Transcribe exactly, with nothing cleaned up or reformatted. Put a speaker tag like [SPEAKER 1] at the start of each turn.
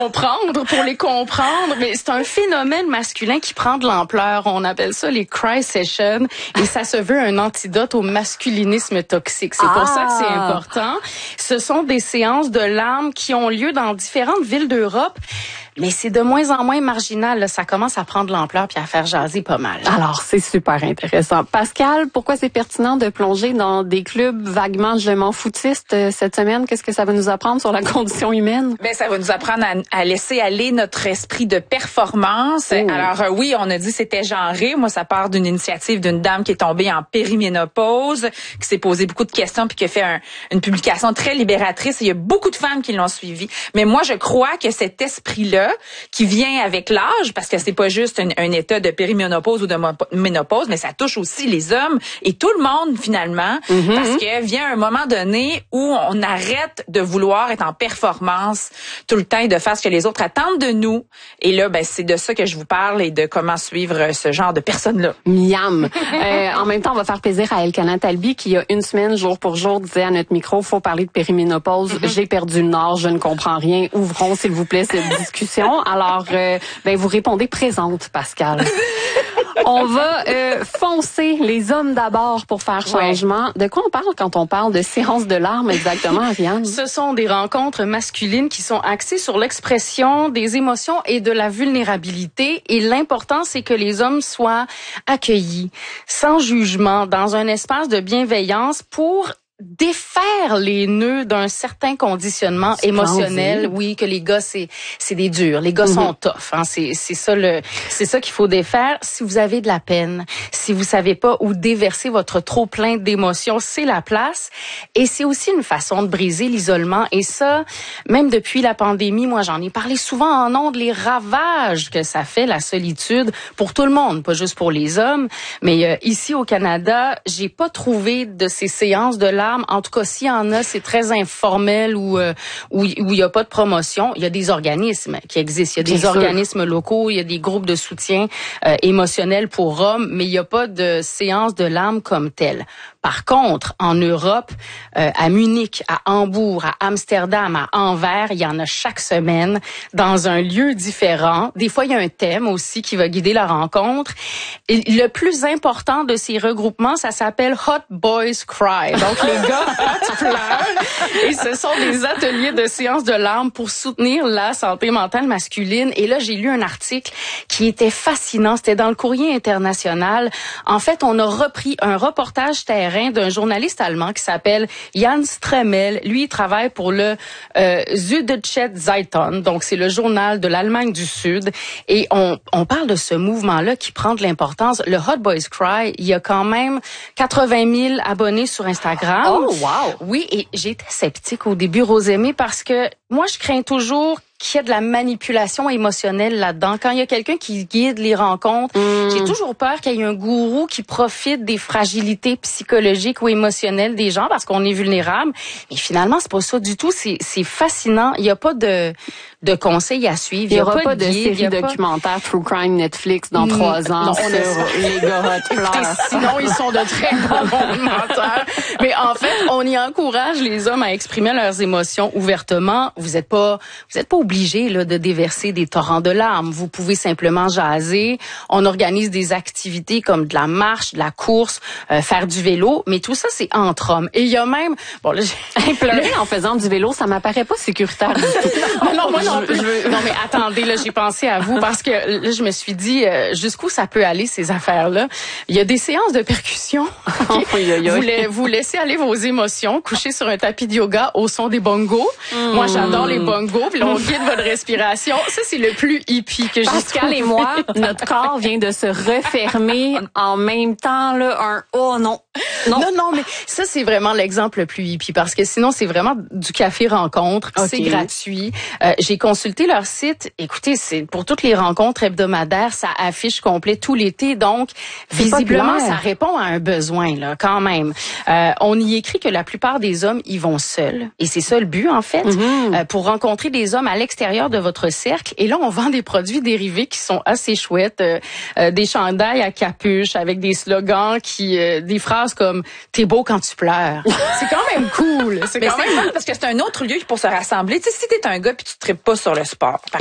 [SPEAKER 1] comprendre, pour les comprendre, mais c'est un phénomène masculin qui prend de l'ampleur. On appelle ça les cry sessions et ça se veut un antidote au masculinisme toxique. C'est ah. pour ça que c'est important. Ce sont des séances de larmes qui ont lieu dans différentes villes d'Europe. Mais c'est de moins en moins marginal. Là. Ça commence à prendre de l'ampleur puis à faire jaser pas mal.
[SPEAKER 2] Alors, c'est super intéressant. Pascal, pourquoi c'est pertinent de plonger dans des clubs vaguement je m'en foutistes euh, cette semaine? Qu'est-ce que ça va nous apprendre sur la condition humaine?
[SPEAKER 3] Ben, ça va nous apprendre à, à laisser aller notre esprit de performance. Oh. Alors, euh, oui, on a dit c'était genré. Moi, ça part d'une initiative d'une dame qui est tombée en périménopause, qui s'est posé beaucoup de questions puis qui a fait un, une publication très libératrice. Il y a beaucoup de femmes qui l'ont suivi. Mais moi, je crois que cet esprit-là qui vient avec l'âge, parce que c'est pas juste un, un état de périménopause ou de ménopause, mais ça touche aussi les hommes et tout le monde finalement, mm-hmm. parce que vient un moment donné où on arrête de vouloir être en performance tout le temps et de faire ce que les autres attendent de nous. Et là, ben c'est de ça que je vous parle et de comment suivre ce genre de personnes-là.
[SPEAKER 2] Miam. euh, en même temps, on va faire plaisir à Elkana Talbi qui, il y a une semaine, jour pour jour, disait à notre micro, faut parler de périménopause. Mm-hmm. J'ai perdu le nord, je ne comprends rien. Ouvrons, s'il vous plaît, cette discussion. Alors, euh, ben vous répondez présente, Pascal. On va euh, foncer les hommes d'abord pour faire changement. Ouais. De quoi on parle quand on parle de séance de larmes exactement, Ariane?
[SPEAKER 1] Ce sont des rencontres masculines qui sont axées sur l'expression des émotions et de la vulnérabilité. Et l'important, c'est que les hommes soient accueillis, sans jugement, dans un espace de bienveillance pour défaire les nœuds d'un certain conditionnement c'est émotionnel. Pensé. Oui, que les gars, c'est, c'est des durs. Les gars mm-hmm. sont tough. Hein. C'est, c'est ça le, c'est ça qu'il faut défaire. Si vous avez de la peine, si vous savez pas où déverser votre trop plein d'émotions, c'est la place. Et c'est aussi une façon de briser l'isolement. Et ça, même depuis la pandémie, moi, j'en ai parlé souvent en ondes, les ravages que ça fait, la solitude, pour tout le monde, pas juste pour les hommes. Mais euh, ici, au Canada, j'ai pas trouvé de ces séances de larmes. En tout cas, s'il y en a, c'est très informel ou euh, où il n'y a pas de promotion. Il y a des organismes qui existent. Il y a des Bien organismes sûr. locaux, il y a des groupes de soutien euh, émotionnel pour hommes, mais il n'y a pas de séance de larmes comme telle. Par contre, en Europe, euh, à Munich, à Hambourg, à Amsterdam, à Anvers, il y en a chaque semaine dans un lieu différent. Des fois, il y a un thème aussi qui va guider la rencontre. Et le plus important de ces regroupements, ça s'appelle Hot Boys Cry. Donc, les gars hot pleurent. Et ce sont des ateliers de séances de larmes pour soutenir la santé mentale masculine. Et là, j'ai lu un article qui était fascinant. C'était dans le Courrier international. En fait, on a repris un reportage terrain d'un journaliste allemand qui s'appelle Jan Stremel. Lui, il travaille pour le euh, Süddeutsche Zeitung, donc c'est le journal de l'Allemagne du Sud. Et on, on parle de ce mouvement-là qui prend de l'importance. Le Hot Boys Cry, il y a quand même quatre-vingt mille abonnés sur Instagram.
[SPEAKER 2] Oh, wow!
[SPEAKER 1] Oui, et j'étais sceptique au début, Rosémie, parce que moi, je crains toujours qu'il y ait de la manipulation émotionnelle là-dedans. Quand il y a quelqu'un qui guide les rencontres, mmh. j'ai toujours peur qu'il y ait un gourou qui profite des fragilités psychologiques ou émotionnelles des gens parce qu'on est vulnérable. Mais finalement, c'est pas ça du tout. C'est, c'est fascinant. Il n'y a pas de, de conseils à suivre.
[SPEAKER 2] Il n'y aura pas, pas de, de série documentaire pas... True Crime Netflix dans mmh. trois ans non, sur les gars hot pleurent.
[SPEAKER 1] Sinon, ils sont de très bons menteurs. Mais en fait, on y encourage les hommes à exprimer leurs émotions ouvertement. Vous n'êtes pas, vous êtes pas obligé là de déverser des torrents de larmes. Vous pouvez simplement jaser. On organise des activités comme de la marche, de la course, euh, faire du vélo, mais tout ça c'est entre hommes. Et il y a même
[SPEAKER 2] bon là, j'ai... pleurer en faisant du vélo, ça m'apparaît pas sécuritaire du tout.
[SPEAKER 1] non, non, moi non plus. Je veux... Non mais attendez, là j'ai pensé à vous parce que là je me suis dit euh, jusqu'où ça peut aller ces affaires-là. Il y a des séances de percussion. Okay? oui, oui, oui. Vous, la... vous laissez aller vos émotions, coucher sur un tapis de yoga au son des bongos. Mmh. Moi j'adore les bongos. Puis là, on guide votre respiration. Ça, c'est le plus hippie que j'ai trouvé.
[SPEAKER 2] Pascal et moi, notre corps vient de se refermer en même temps, là, un « oh non ».
[SPEAKER 1] Non. non, non, mais ça, c'est vraiment l'exemple le plus hippie parce que sinon, c'est vraiment du café rencontre. Okay. C'est gratuit. Euh, j'ai consulté leur site. Écoutez, c'est pour toutes les rencontres hebdomadaires, ça affiche complet tout l'été. Donc, c'est visiblement, ça répond à un besoin, là, quand même. Euh, on y écrit que la plupart des hommes y vont seuls. Et c'est ça le but, en fait, mm-hmm. euh, pour rencontrer des hommes à l'extérieur de votre cercle. Et là, on vend des produits dérivés qui sont assez chouettes. Euh, euh, des chandails à capuche avec des slogans qui, euh, des phrases phrase comme t'es beau quand tu pleures. C'est quand même cool. C'est
[SPEAKER 3] Mais
[SPEAKER 1] quand
[SPEAKER 3] c'est
[SPEAKER 1] même
[SPEAKER 3] fun parce que c'est un autre lieu pour se rassembler. Tu sais, si t'es un gars puis tu te tripes pas sur le sport,